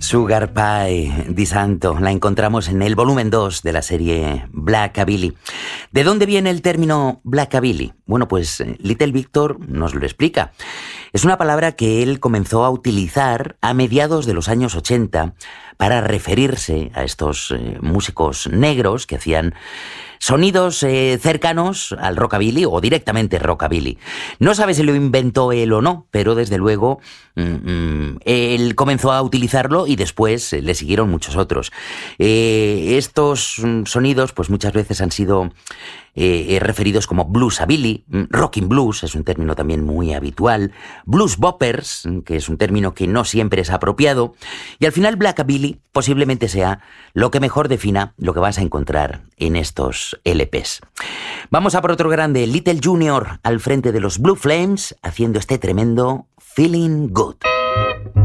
Sugar Pie Di Santo la encontramos en el volumen 2 de la serie Blackabilly. ¿De dónde viene el término Blackabilly? Bueno, pues Little Victor nos lo explica. Es una palabra que él comenzó a utilizar a mediados de los años 80 para referirse a estos músicos negros que hacían sonidos cercanos al rockabilly o directamente rockabilly. No sabe si lo inventó él o no, pero desde luego él comenzó a utilizarlo y después le siguieron muchos otros. Estos sonidos pues muchas veces han sido referidos como bluesabilly, rocking blues es un término también muy habitual, blues boppers, que es un término que no siempre es apropiado, y al final blackabilly posiblemente sea lo que mejor defina lo que vas a encontrar en estos LPs. Vamos a por otro grande, Little Junior al frente de los Blue Flames haciendo este tremendo Feeling Good.